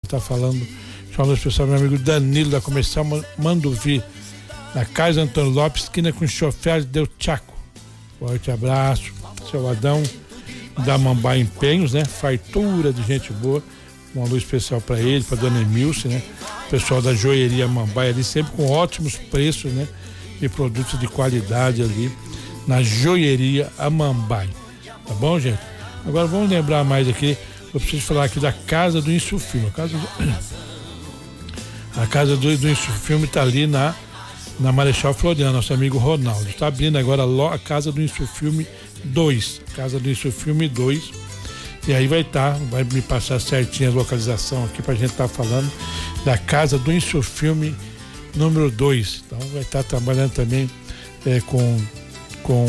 tá falando. Falou especial meu amigo Danilo da Comercial Manduvi, na Casa Antônio Lopes, esquina com chofer Del Chaco. Forte abraço, seu Adão da Mambá Empenhos, né? Fartura de gente boa. Um alô especial para ele, para dona Emilce, né? O pessoal da joieria Mambá ali, sempre com ótimos preços, né? De produtos de qualidade ali na joieria Amambai. Tá bom, gente? Agora vamos lembrar mais aqui. Eu preciso falar aqui da Casa do Insufilme. A Casa do Insufilme está ali na Marechal Floriano, nosso amigo Ronaldo. Está abrindo agora a Casa do Insufilme 2. Casa do Insufilme 2. E aí vai me passar certinho a localização aqui pra gente estar falando da Casa do Insufilme número 2. Então vai estar trabalhando também com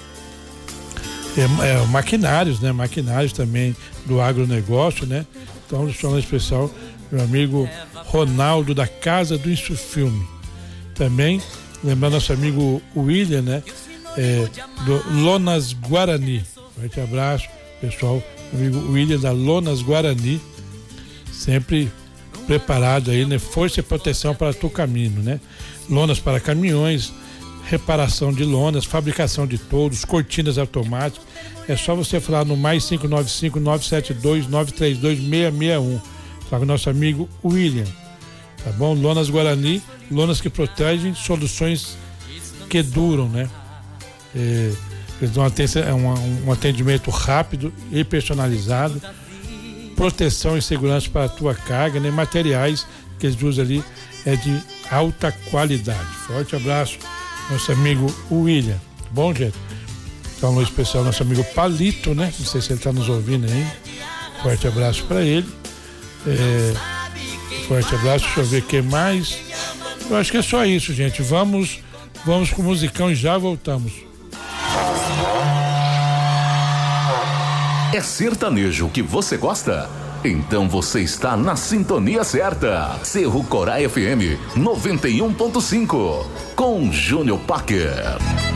maquinários, né? Maquinários também do agronegócio, né? Então, falando especial, meu amigo Ronaldo da Casa do Insufilme. Também, lembrando nosso amigo William, né? Do Lonas Guarani. Forte abraço, pessoal. Amigo William da Lonas Guarani. Sempre preparado aí, né? Força e proteção para o caminho, né? Lonas para caminhões, reparação de lonas, fabricação de toldos, cortinas automáticas. É só você falar no mais 595-972-932-661. Fala com o nosso amigo William. Tá bom? Lonas Guarani, lonas que protegem, soluções que duram, né? Eles dão um atendimento rápido e personalizado, proteção e segurança para a tua carga, né? Materiais que eles usam ali é de alta qualidade. Forte abraço, nosso amigo William. Bom, gente? Então, um especial nosso amigo Palito, né? Não sei se ele está nos ouvindo aí. Forte abraço para ele. Forte abraço. Deixa eu ver o que mais. Eu acho que é só isso, gente. Vamos com o musicão e já voltamos. É sertanejo que você gosta? Então você está na sintonia certa. Cerro Corá FM 91.5 com Júnior Parker.